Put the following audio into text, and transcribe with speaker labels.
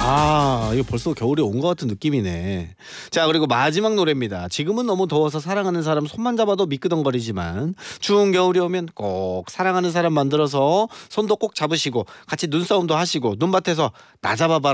Speaker 1: 아, 이거 벌써 겨울이 온 것 같은 느낌이네. 자, 그리고 마지막 노래입니다. 지금은 너무 더워서 사랑하는 사람 손만 잡아도 미끄덩거리지만 추운 겨울이 오면 꼭 사랑하는 사람 만들어서 손도 꼭 잡으시고 같이 눈싸움도 하시고 눈밭에서 나 잡아봐라